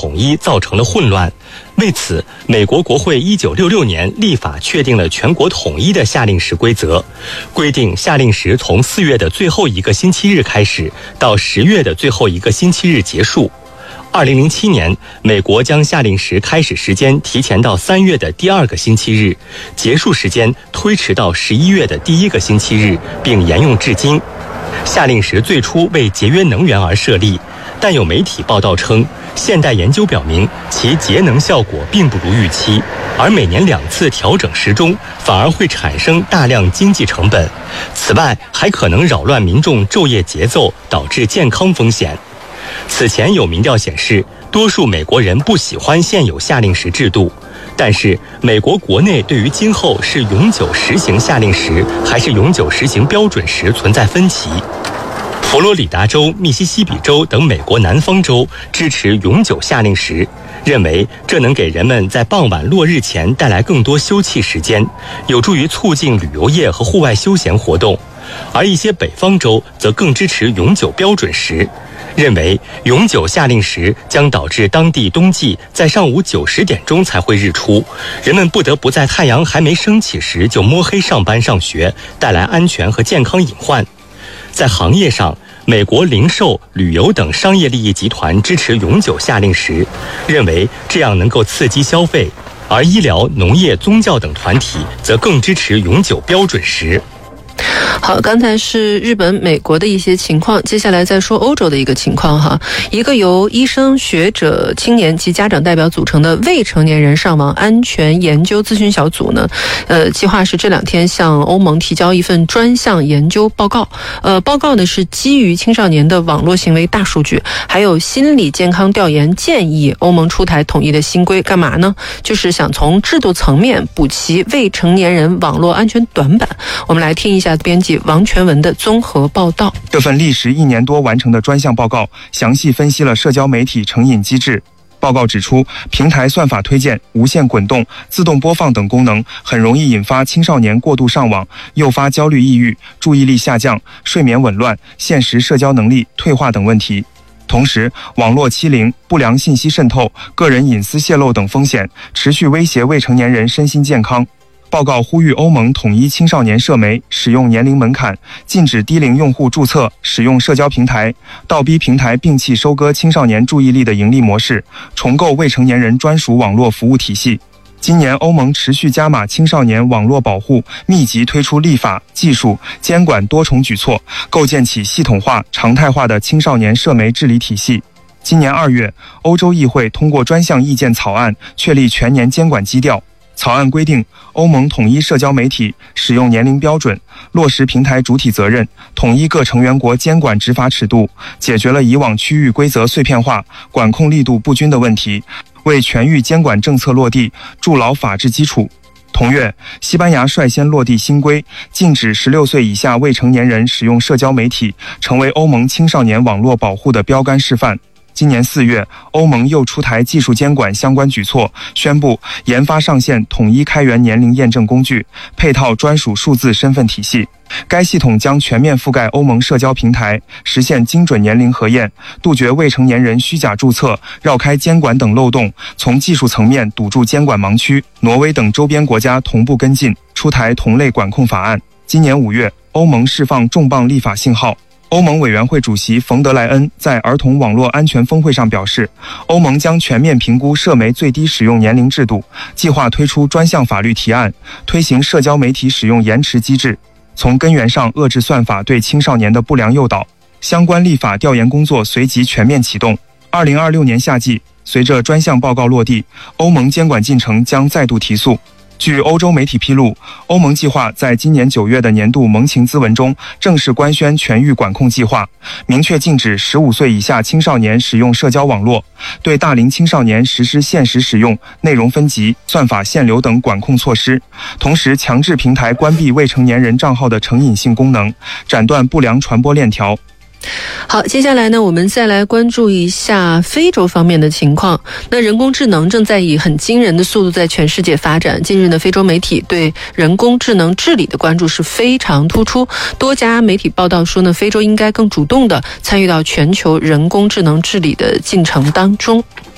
统一造成了混乱。为此，美国国会1966年立法确定了全国统一的夏令时规则，规定夏令时从4月的最后一个星期日开始，到10月的最后一个星期日结束。2007年，美国将夏令时开始时间提前到3月的第2个星期日，结束时间推迟到11月的第1个星期日，并沿用至今。夏令时最初为节约能源而设立，但有媒体报道称，现代研究表明其节能效果并不如预期，而每年2次调整时钟反而会产生大量经济成本。此外，还可能扰乱民众昼夜节奏，导致健康风险。此前有民调显示，多数美国人不喜欢现有夏令时制度，但是美国国内对于今后是永久实行夏令时还是永久实行标准时存在分歧。佛罗里达州、密西西比州等美国南方州支持永久夏令时，认为这能给人们在傍晚落日前带来更多休憩时间，有助于促进旅游业和户外休闲活动。而一些北方州则更支持永久标准时，认为永久夏令时将导致当地冬季在上午9、10点钟才会日出，人们不得不在太阳还没升起时就摸黑上班上学，带来安全和健康隐患。在行业上，美国零售、旅游等商业利益集团支持永久夏令时，认为这样能够刺激消费，而医疗、农业、宗教等团体则更支持永久标准时。 好，刚才是日本、美国的一些情况，接下来再说欧洲的一个情况哈。一个由医生、学者、青年及家长代表组成的未成年人上网安全研究咨询小组呢，计划是这2天向欧盟提交一份专项研究报告。报告呢是基于青少年的网络行为大数据，还有心理健康调研建议，欧盟出台统一的新规，干嘛呢？就是想从制度层面补齐未成年人网络安全短板。我们来听一下编辑王全文的综合报道。 这份历时1年多完成的专项报告，详细分析了社交媒体成瘾机制。报告指出，平台算法推荐、无限滚动、自动播放等功能很容易引发青少年过度上网，诱发焦虑、抑郁、注意力下降、睡眠紊乱、现实社交能力退化等问题。同时，网络欺凌、不良信息渗透、个人隐私泄露等风险持续威胁未成年人身心健康。报告呼吁欧盟统一青少年社媒使用年龄门槛，禁止低龄用户注册使用社交平台，倒逼平台摒弃收割青少年注意力的盈利模式，重构未成年人专属网络服务体系。今年欧盟持续加码青少年网络保护，密集推出立法、技术、监管多重举措，构建起系统化、常态化的青少年社媒治理体系。今年2月，欧洲议会通过专项意见草案，确立全年监管基调。草案规定，欧盟统一社交媒体使用年龄标准，落实平台主体责任，统一各成员国监管执法尺度，解决了以往区域规则碎片化、管控力度不均的问题，为全域监管政策落地筑牢法治基础。同月，西班牙率先落地新规，禁止16岁以下未成年人使用社交媒体，成为欧盟青少年网络保护的标杆示范。今年4月，欧盟又出台技术监管相关举措，宣布研发上线统一开源年龄验证工具，配套专属数字身份体系。该系统将全面覆盖欧盟社交平台，实现精准年龄核验，杜绝未成年人虚假注册、绕开监管等漏洞，从技术层面堵住监管盲区。挪威等周边国家同步跟进，出台同类管控法案。今年5月，欧盟释放重磅立法信号。欧盟委员会主席冯德莱恩在儿童网络安全峰会上表示，欧盟将全面评估社媒最低使用年龄制度，计划推出专项法律提案，推行社交媒体使用延迟机制，从根源上遏制算法对青少年的不良诱导。相关立法调研工作随即全面启动。2026年夏季，随着专项报告落地，欧盟监管进程将再度提速。据欧洲媒体披露，欧盟计划在今年9月的年度盟情咨文中正式官宣全域管控计划，明确禁止15岁以下青少年使用社交网络，对大龄青少年实施限时使用、内容分级、算法限流等管控措施，同时强制平台关闭未成年人账号的成瘾性功能，斩断不良传播链条。 好，接下来呢，我们再来关注一下非洲方面的情况。那人工智能正在以很惊人的速度在全世界发展。近日呢，非洲媒体对人工智能治理的关注是非常突出。多家媒体报道说呢，非洲应该更主动地参与到全球人工智能治理的进程当中。